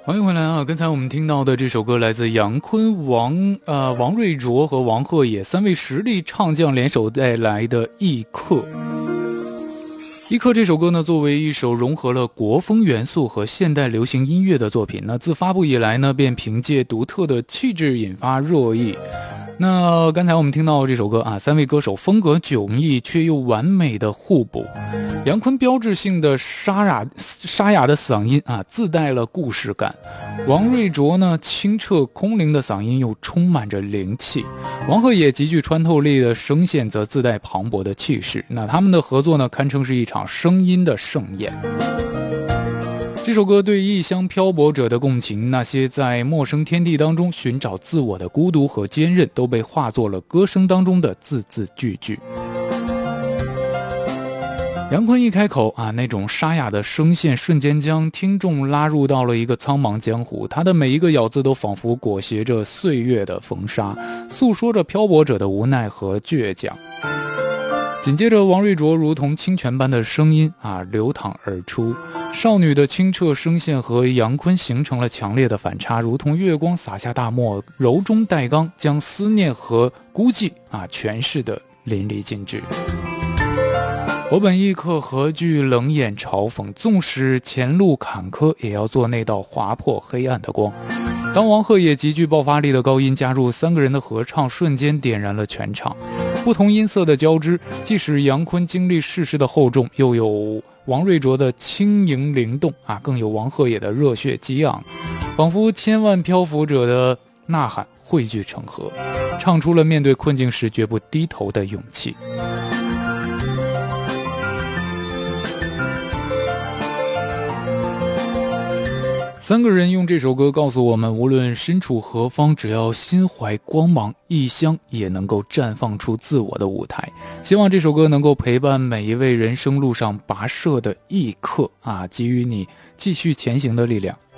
欢迎回来啊！刚才我们听到的这首歌来自杨坤、王瑞卓和王鹤野三位实力唱将联手带来的《异客》。异客这首歌呢，作为一首融合了国风元素和现代流行音乐的作品，那自发布以来呢，便凭借独特的气质引发热议。那刚才我们听到这首歌啊，三位歌手风格迥异却又完美的互补。杨坤标志性的沙哑的嗓音啊，自带了故事感；王瑞卓呢，清澈空灵的嗓音又充满着灵气；王鹤野极具穿透力的声线则自带磅礴的气势。那他们的合作呢，堪称是一场声音的盛宴。这首歌对异乡漂泊者的共情，那些在陌生天地当中寻找自我的孤独和坚韧，都被化作了歌声当中的字字句句。杨坤一开口啊，那种沙哑的声线瞬间将听众拉入到了一个苍茫江湖，他的每一个咬字都仿佛裹挟着岁月的风沙，诉说着漂泊者的无奈和倔强。紧接着王瑞卓如同清泉般的声音啊流淌而出，少女的清澈声线和杨坤形成了强烈的反差，如同月光洒下大漠，柔中带刚，将思念和孤寂啊诠释的淋漓尽致。我本亦客何惧冷眼嘲讽，纵使前路坎坷，也要做那道划破黑暗的光。当王鹤野极具爆发力的高音加入三个人的合唱，瞬间点燃了全场。不同音色的交织，即使杨坤经历世事的厚重，又有王瑞卓的轻盈灵动啊，更有王鹤野的热血激昂，仿佛千万漂浮者的呐喊汇聚成河，唱出了面对困境时绝不低头的勇气。三个人用这首歌告诉我们，无论身处何方，只要心怀光芒，异乡也能够绽放出自我的舞台。希望这首歌能够陪伴每一位人生路上跋涉的异客啊，给予你继续前行的力量。